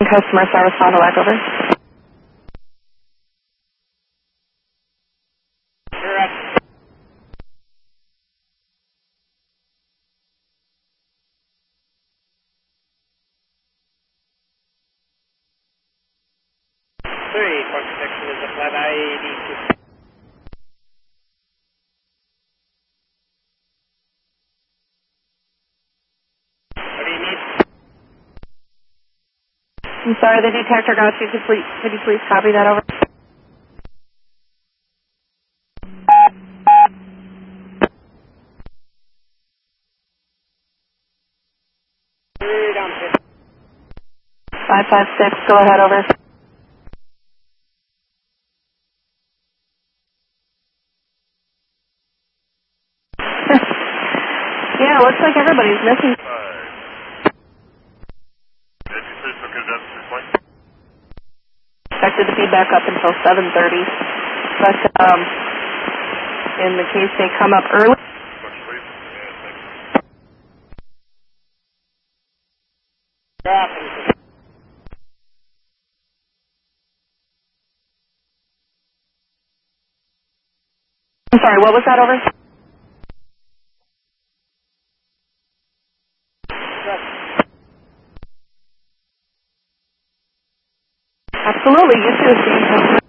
Customer service, Fond du Lac, over. Sorry, for protection is a flat ID. What do you need? I'm sorry, the detector got you. Could you please copy that over? Down 556, go ahead, over. Yeah, looks like everybody's missing. Expected to be back up until 7:30, but in the case they come up early. I'm sorry, what was that, over? Absolutely, you too.